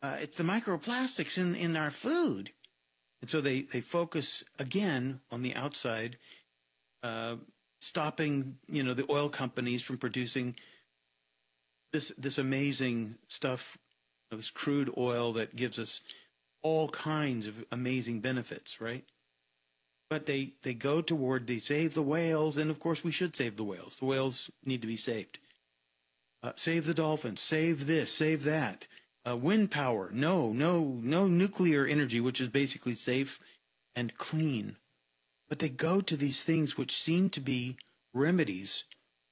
It's the microplastics in our food. And so they focus again on the outside, stopping, the oil companies from producing this amazing stuff, this crude oil that gives us all kinds of amazing benefits, right? But they go toward they save the whales, and of course we should save the whales. The whales need to be saved. Save the dolphins. Save this. Save that. Wind power. No nuclear energy, which is basically safe and clean. But they go to these things which seem to be remedies,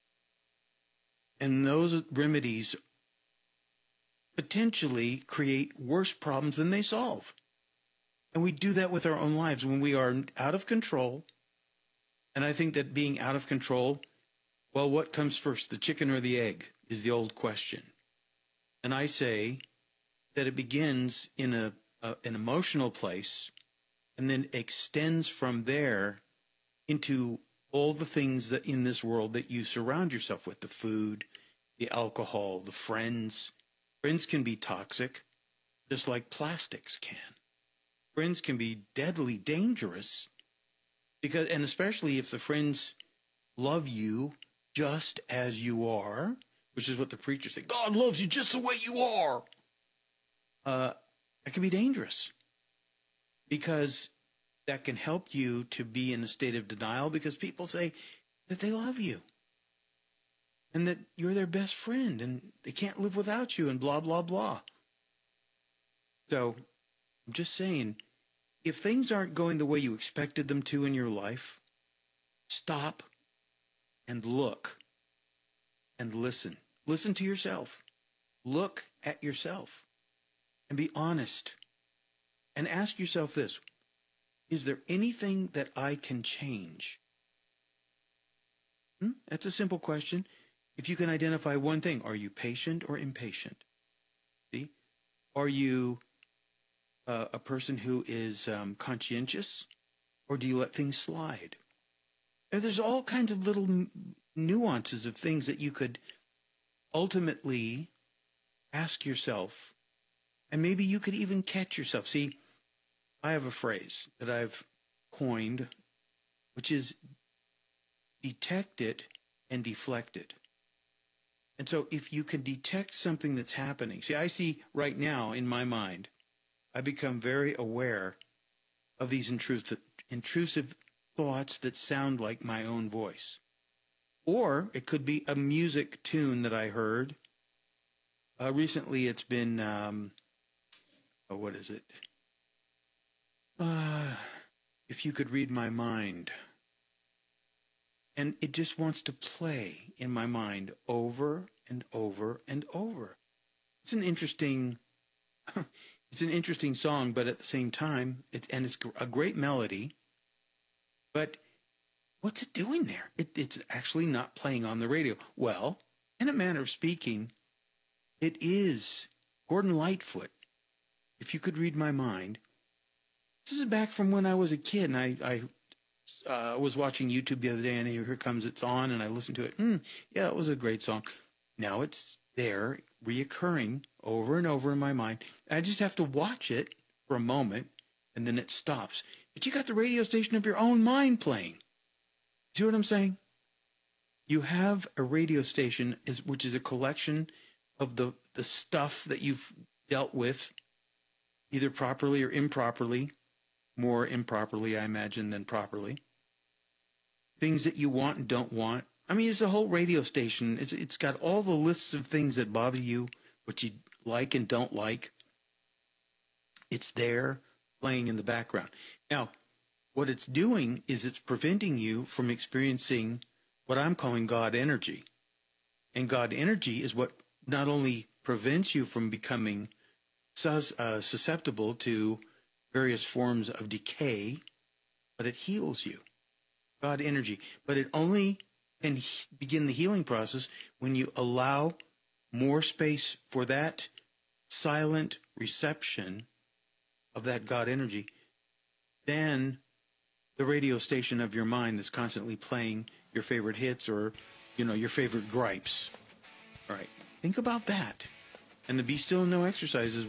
and those remedies potentially create worse problems than they solve. And we do that with our own lives when we are out of control. And I think that being out of control, well, what comes first, the chicken or the egg, is the old question. And I say that it begins in an emotional place and then extends from there into all the things that in this world that you surround yourself with, the food, the alcohol, the friends. Friends can be toxic, just like plastics can. Friends can be deadly dangerous because, and especially if the friends love you just as you are, which is what the preachers say, God loves you just the way you are. That can be dangerous because that can help you to be in a state of denial because people say that they love you and that you're their best friend and they can't live without you and blah, blah, blah. So I'm just saying, if things aren't going the way you expected them to in your life, stop and look and listen. Listen to yourself. Look at yourself and be honest. And ask yourself this, is there anything that I can change? That's a simple question. If you can identify one thing, are you patient or impatient? See? Are you a person who is conscientious, or do you let things slide? There's all kinds of little nuances of things that you could ultimately ask yourself, and maybe you could even catch yourself. See, I have a phrase that I've coined, which is detect it and deflect it. And so if you can detect something that's happening, see, I see right now in my mind, I become very aware of these intrusive thoughts that sound like my own voice. Or it could be a music tune that I heard. Recently it's been, what is it? If you could read my mind. And it just wants to play in my mind over and over and over. It's an interesting song, but at the same time, it's a great melody. But what's it doing there? It's actually not playing on the radio. Well, in a manner of speaking, it is Gordon Lightfoot. If you could read my mind. This is back from when I was a kid, and I was watching YouTube the other day, and here comes It's On, and I listened to it. Yeah, it was a great song. Now it's there, reoccurring over and over in my mind. I just have to watch it for a moment, and then it stops. But you got the radio station of your own mind playing. See what I'm saying? You have a radio station, which is a collection of the stuff that you've dealt with, either properly or improperly. More improperly, I imagine, than properly. Things that you want and don't want. I mean, it's a whole radio station. It's got all the lists of things that bother you, what you like and don't like. It's there, playing in the background. Now, what it's doing is it's preventing you from experiencing what I'm calling God energy. And God energy is what not only prevents you from becoming susceptible to various forms of decay, but it heals you. God energy. But it only can begin the healing process when you allow more space for that silent reception of that God energy than the radio station of your mind that's constantly playing your favorite hits or, your favorite gripes. All right. Think about that. And the Be Still and Know exercises